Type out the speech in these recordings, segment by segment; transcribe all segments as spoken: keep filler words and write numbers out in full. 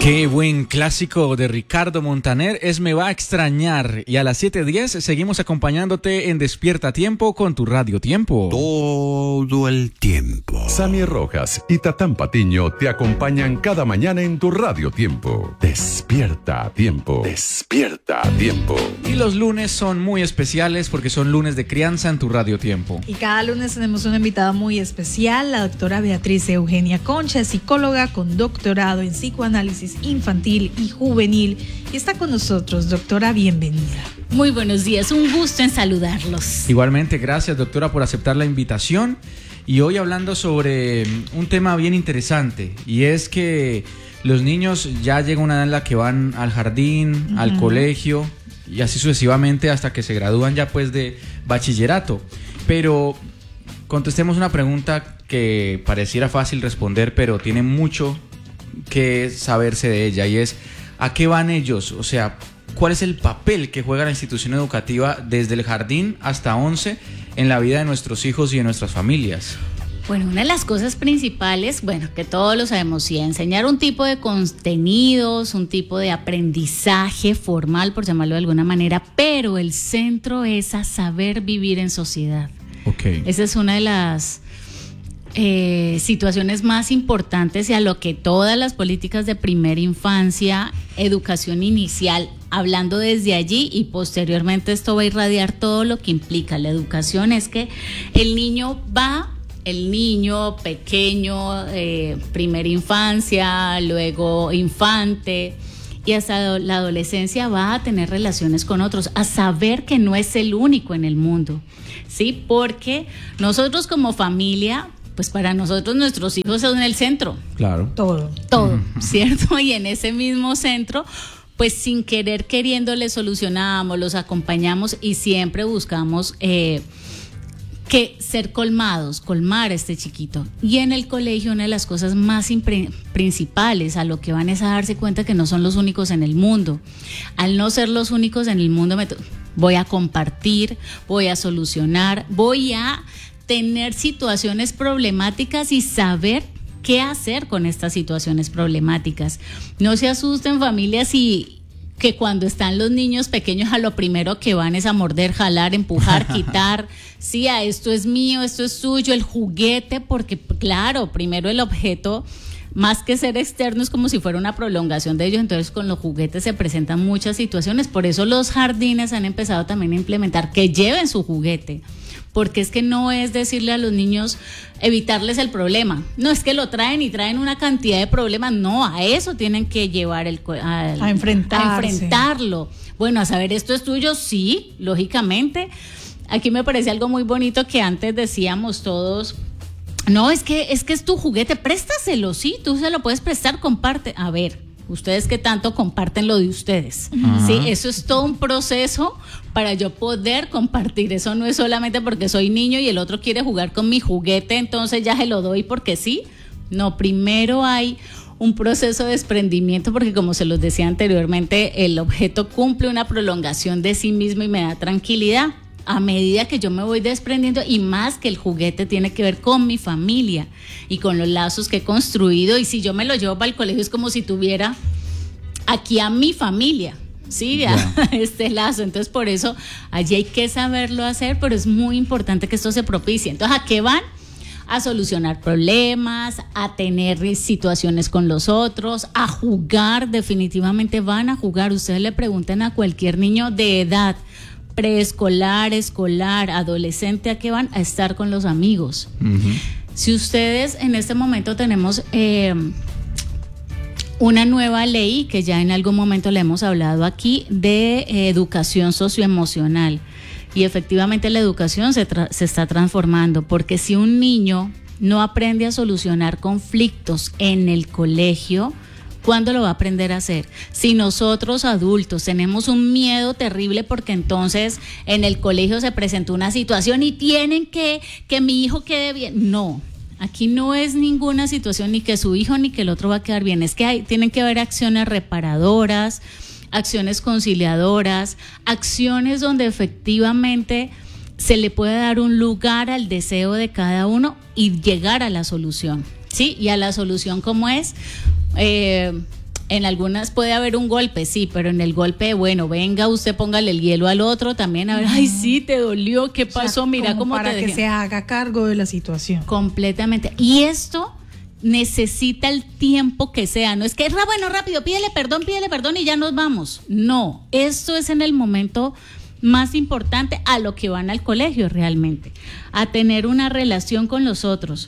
Qué buen clásico de Ricardo Montaner es Me va a extrañar. Y a las siete diez seguimos acompañándote en Despierta a Tiempo con tu Radio Tiempo. Todo el tiempo. Sammy Rojas y Tatán Patiño te acompañan cada mañana en tu Radio Tiempo. Despierta a Tiempo. Despierta a Tiempo. Y los lunes son muy especiales porque son lunes de crianza en tu Radio Tiempo. Y cada lunes tenemos una invitada muy especial, la doctora Beatriz Eugenia Concha, psicóloga con doctorado en psicoanálisis infantil y juvenil, y está con nosotros. Doctora, bienvenida. Muy buenos días, un gusto en saludarlos. Igualmente, gracias doctora por aceptar la invitación, y hoy hablando sobre un tema bien interesante, y es que los niños ya llegan a una edad en la que van al jardín, uh-huh. al colegio, y así sucesivamente hasta que se gradúan ya pues de bachillerato. Pero contestemos una pregunta que pareciera fácil responder, pero tiene mucho que saberse de ella, y es ¿a qué van ellos? O sea, ¿cuál es el papel que juega la institución educativa desde el jardín hasta once en la vida de nuestros hijos y de nuestras familias? Bueno, una de las cosas principales, bueno, que todos lo sabemos, sí, enseñar un tipo de contenidos, un tipo de aprendizaje formal, por llamarlo de alguna manera, pero el centro es a saber vivir en sociedad. Okay. Esa es una de las Eh, situaciones más importantes, y a lo que todas las políticas de primera infancia, educación inicial, hablando desde allí, y posteriormente esto va a irradiar todo lo que implica la educación, es que el niño va, el niño pequeño, eh, primera infancia, luego infante y hasta la adolescencia, va a tener relaciones con otros, a saber que no es el único en el mundo, ¿sí? Porque nosotros como familia, pues para nosotros nuestros hijos son el centro. Claro. Todo. Todo, ¿cierto? Y en ese mismo centro, pues sin querer queriendo les solucionamos, los acompañamos y siempre buscamos eh, que ser colmados, colmar a este chiquito. Y en el colegio una de las cosas más impre- principales a lo que van es a darse cuenta que no son los únicos en el mundo. Al no ser los únicos en el mundo, me to- voy a compartir, voy a solucionar, voy a tener situaciones problemáticas y saber qué hacer con estas situaciones problemáticas. No se asusten, familias, y que cuando están los niños pequeños a lo primero que van es a morder, jalar, empujar, quitar. Sí, a esto es mío, esto es suyo, el juguete, porque claro, primero el objeto, más que ser externo, es como si fuera una prolongación de ellos. Entonces con los juguetes se presentan muchas situaciones. Por eso los jardines han empezado también a implementar que lleven su juguete, porque es que no es decirle a los niños, evitarles el problema, no es que lo traen y traen una cantidad de problemas, no, a eso tienen que llevar el, al, a, enfrentarse. a enfrentarlo, bueno, a saber, esto es tuyo, sí, lógicamente. Aquí me parece algo muy bonito que antes decíamos todos, no, es que es que es tu juguete, préstaselo, sí, tú se lo puedes prestar, comparte. A ver, ustedes que tanto comparten lo de ustedes, uh-huh. sí, eso es todo un proceso para yo poder compartir. Eso no es solamente porque soy niño y el otro quiere jugar con mi juguete, entonces ya se lo doy porque sí. No, primero hay un proceso de desprendimiento, porque como se los decía anteriormente, el objeto cumple una prolongación de sí mismo y me da tranquilidad. A medida que yo me voy desprendiendo, y más que el juguete tiene que ver con mi familia y con los lazos que he construido, y si yo me lo llevo para el colegio es como si tuviera aquí a mi familia, sí, yeah. a este lazo. Entonces por eso allí hay que saberlo hacer, pero es muy importante que esto se propicie. Entonces, ¿a qué van? A solucionar problemas, a tener situaciones con los otros, a jugar. Definitivamente van a jugar. Ustedes le preguntan a cualquier niño de edad preescolar, escolar, adolescente, ¿a qué van? A estar con los amigos. Uh-huh. Si ustedes en este momento tenemos eh, una nueva ley que ya en algún momento le hemos hablado aquí, de eh, educación socioemocional, y efectivamente la educación se, tra- se está transformando, porque si un niño no aprende a solucionar conflictos en el colegio, ¿cuándo lo va a aprender a hacer? Si nosotros adultos tenemos un miedo terrible porque entonces en el colegio se presentó una situación y tienen que que mi hijo quede bien. No, aquí no es ninguna situación ni que su hijo ni que el otro va a quedar bien. Es que hay, tienen que haber acciones reparadoras, acciones conciliadoras, acciones donde efectivamente se le puede dar un lugar al deseo de cada uno y llegar a la solución, ¿sí? Y a la solución, ¿cómo es? Eh, En algunas puede haber un golpe, sí, pero en el golpe, bueno, venga, usted póngale el hielo al otro también, a ver, ay, sí, te dolió, ¿qué pasó? O sea, Mira cómo para te que dejé. se haga cargo de la situación. Completamente. Y esto necesita el tiempo que sea. No es que, bueno, rápido, pídele perdón, pídele perdón y ya nos vamos. No, esto es en el momento más importante, a lo que van al colegio realmente, a tener una relación con los otros.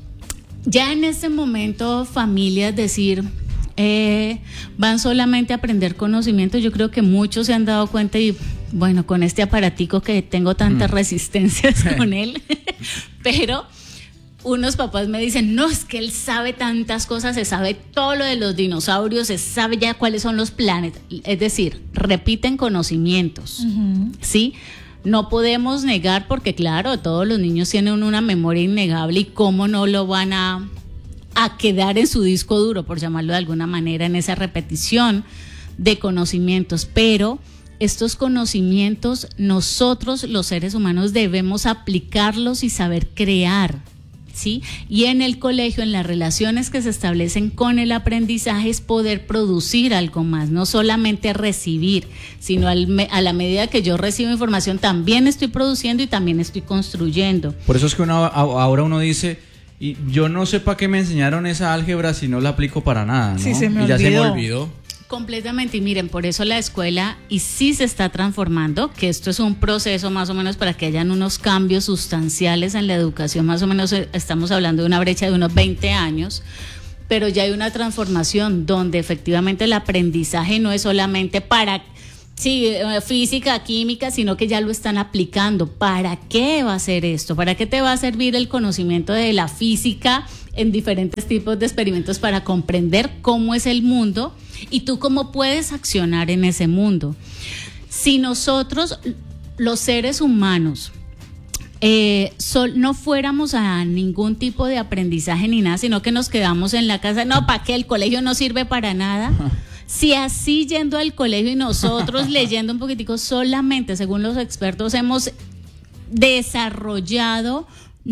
Ya en ese momento, familias, decir... Eh, van solamente a aprender conocimientos. Yo creo que muchos se han dado cuenta y bueno, con este aparatico que tengo tantas mm. resistencias con él, pero unos papás me dicen, no, es que él sabe tantas cosas, se sabe todo lo de los dinosaurios, se sabe ya cuáles son los planetas, es decir, repiten conocimientos, uh-huh. ¿sí? No podemos negar porque claro, todos los niños tienen una memoria innegable y cómo no lo van a a quedar en su disco duro, por llamarlo de alguna manera, en esa repetición de conocimientos, pero estos conocimientos nosotros los seres humanos debemos aplicarlos y saber crear, ¿sí? Y en el colegio, en las relaciones que se establecen con el aprendizaje, es poder producir algo más, no solamente recibir, sino al me, a la medida que yo recibo información, también estoy produciendo y también estoy construyendo. Por eso es que uno, ahora uno dice... Y yo no sé para qué me enseñaron esa álgebra si no la aplico para nada, ¿no? Sí, se me y ya olvidó. se me olvidó. Completamente, y miren, por eso la escuela, y sí se está transformando, que esto es un proceso más o menos para que hayan unos cambios sustanciales en la educación, más o menos estamos hablando de una brecha de unos veinte años, pero ya hay una transformación donde efectivamente el aprendizaje no es solamente para... Sí, física, química, sino que ya lo están aplicando. ¿Para qué va a ser esto? ¿Para qué te va a servir el conocimiento de la física en diferentes tipos de experimentos para comprender cómo es el mundo y tú cómo puedes accionar en ese mundo? Si nosotros, los seres humanos, eh, sol, no fuéramos a ningún tipo de aprendizaje ni nada, sino que nos quedamos en la casa, no, ¿para qué? El colegio no sirve para nada. Si así yendo al colegio y nosotros leyendo un poquitico, solamente según los expertos hemos desarrollado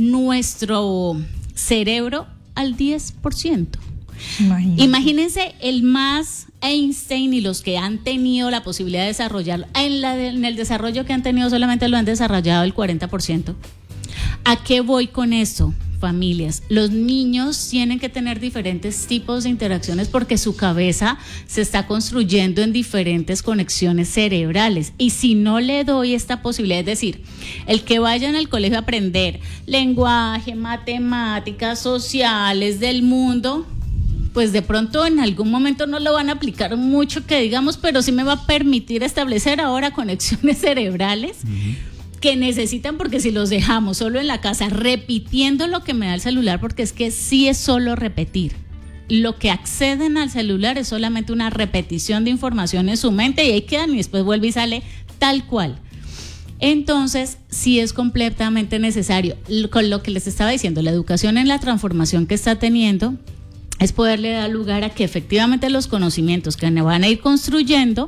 nuestro cerebro al diez por ciento. Imagínate. Imagínense el más Einstein y los que han tenido la posibilidad de desarrollarlo, en, la de, en el desarrollo que han tenido solamente lo han desarrollado el cuarenta por ciento. ¿A qué voy con esto? Familias, los niños tienen que tener diferentes tipos de interacciones porque su cabeza se está construyendo en diferentes conexiones cerebrales y si no le doy esta posibilidad, es decir, el que vayan al colegio a aprender lenguaje, matemáticas, sociales del mundo, pues de pronto en algún momento no lo van a aplicar mucho que digamos, pero sí me va a permitir establecer ahora conexiones cerebrales uh-huh. que necesitan, porque si los dejamos solo en la casa repitiendo lo que me da el celular, porque es que sí es solo repetir, lo que acceden al celular es solamente una repetición de información en su mente y ahí quedan y después vuelve y sale tal cual. Entonces sí es completamente necesario, con lo que les estaba diciendo, la educación en la transformación que está teniendo es poderle dar lugar a que efectivamente los conocimientos que van a ir construyendo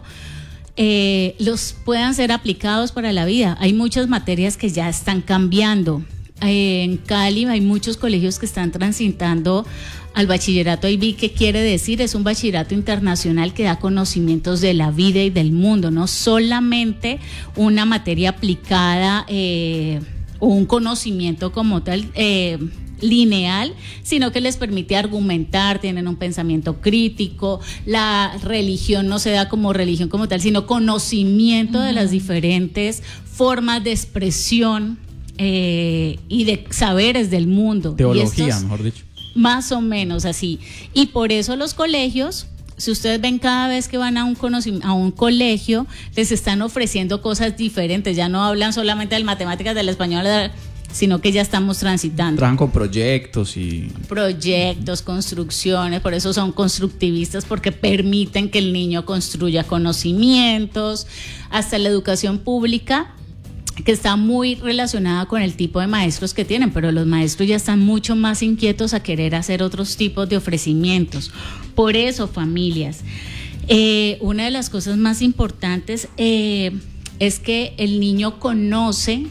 Eh, los puedan ser aplicados para la vida. Hay muchas materias que ya están cambiando. Eh, en Cali hay muchos colegios que están transitando al bachillerato I B, que quiere decir, es un bachillerato internacional que da conocimientos de la vida y del mundo, no solamente una materia aplicada eh, o un conocimiento como tal eh, lineal, sino que les permite argumentar, tienen un pensamiento crítico, la religión no se da como religión como tal, sino conocimiento uh-huh. de las diferentes formas de expresión eh, y de saberes del mundo. Teología, estos, mejor dicho. Más o menos así. Y por eso los colegios, si ustedes ven cada vez que van a un, a un colegio, les están ofreciendo cosas diferentes, ya no hablan solamente de matemáticas, del español, de sino que ya estamos transitando. Trabajan con proyectos y... Proyectos, construcciones, por eso son constructivistas, porque permiten que el niño construya conocimientos, hasta la educación pública, que está muy relacionada con el tipo de maestros que tienen, pero los maestros ya están mucho más inquietos a querer hacer otros tipos de ofrecimientos. Por eso, familias, eh, una de las cosas más importantes eh, es que el niño conoce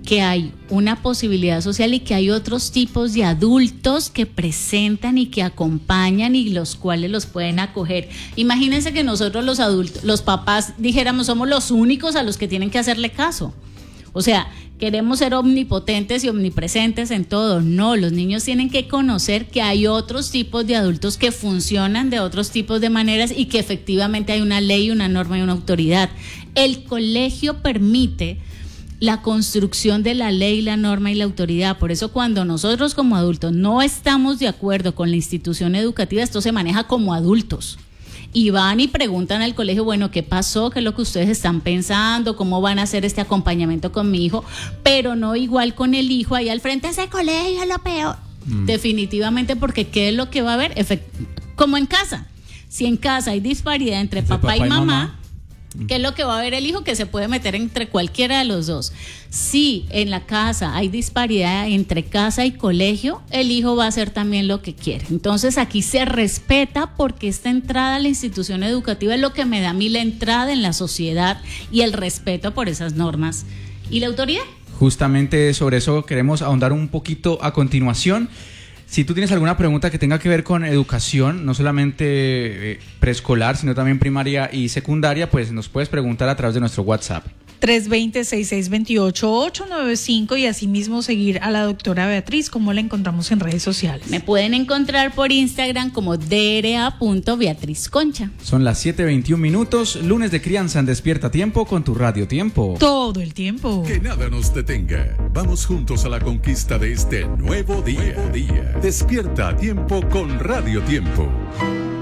que hay una posibilidad social y que hay otros tipos de adultos que presentan y que acompañan y los cuales los pueden acoger. Imagínense que nosotros los adultos, los papás dijéramos somos los únicos a los que tienen que hacerle caso. O sea, queremos ser omnipotentes y omnipresentes en todo. No, los niños tienen que conocer que hay otros tipos de adultos que funcionan de otros tipos de maneras y que efectivamente hay una ley, una norma y una autoridad. El colegio permite la construcción de la ley, la norma y la autoridad. Por eso cuando nosotros como adultos no estamos de acuerdo con la institución educativa, esto se maneja como adultos. Y van y preguntan al colegio, bueno, ¿qué pasó? ¿Qué es lo que ustedes están pensando? ¿Cómo van a hacer este acompañamiento con mi hijo? Pero no igual con el hijo ahí al frente, ese colegio es lo peor. Mm. Definitivamente, porque ¿qué es lo que va a haber? Efect- como en casa. Si en casa hay disparidad entre, entre papá, papá y mamá, mamá, ¿qué es lo que va a ver el hijo? Que se puede meter entre cualquiera de los dos. Si en la casa hay disparidad entre casa y colegio, el hijo va a hacer también lo que quiere. Entonces aquí se respeta, porque esta entrada a la institución educativa es lo que me da a mí la entrada en la sociedad y el respeto por esas normas y la autoridad. Justamente sobre eso queremos ahondar un poquito a continuación. Si tú tienes alguna pregunta que tenga que ver con educación, no solamente eh, preescolar, sino también primaria y secundaria, pues nos puedes preguntar a través de nuestro WhatsApp. tres dos cero, seis seis dos ocho, ocho nueve cinco y asimismo seguir a la doctora Beatriz. ¿Cómo la encontramos en redes sociales? Me pueden encontrar por Instagram como d r a punto beatriz concha. Son las siete veintiún minutos, lunes de crianza en Despierta Tiempo con tu Radio Tiempo. Todo el tiempo. Que nada nos detenga. Vamos juntos a la conquista de este nuevo día. Nuevo día. Despierta a Tiempo con Radio Tiempo.